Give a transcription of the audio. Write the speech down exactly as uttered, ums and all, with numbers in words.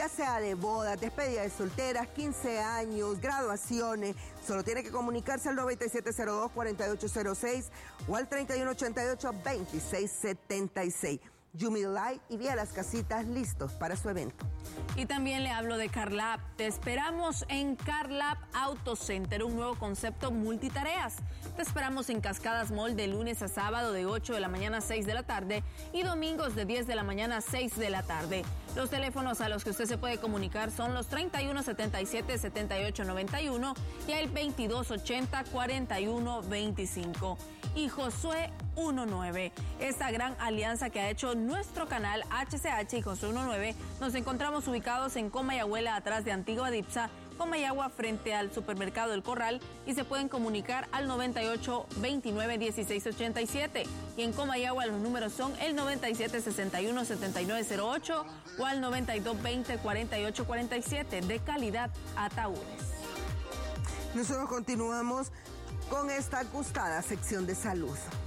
ya sea de bodas, despedidas de solteras, quince años, graduaciones. Solo tiene que comunicarse al noventa y siete cero dos, cuarenta y ocho cero seis o al treinta y uno ochenta y ocho, veintiséis setenta y seis. Yumi Light y Vía Las Casitas listos para su evento. Y también le hablo de CarLab. Te esperamos en CarLab Auto Center, un nuevo concepto multitareas. Te esperamos en Cascadas Mall de lunes a sábado de ocho de la mañana a seis de la tarde y domingos de diez de la mañana a seis de la tarde. Los teléfonos a los que usted se puede comunicar son los treinta y uno setenta y siete, setenta y ocho noventa y uno y el veintidós ochenta, cuarenta y uno veinticinco. Y Josué diecinueve. Esta gran alianza que ha hecho nuestro canal H C H y Josué diecinueve, nos encontramos ubicados en Comayagüela, atrás de Antigua Dipsa, Comayagua, frente al supermercado El Corral, y se pueden comunicar al noventa y ocho veintinueve dieciséis ochenta y siete. Y en Comayagua los números son el noventa y siete sesenta y uno setenta y nueve cero ocho o al noventa y dos veinte cuarenta y ocho cuarenta y siete. De Calidad Ataúdes. Nosotros continuamos con esta gustada sección de salud.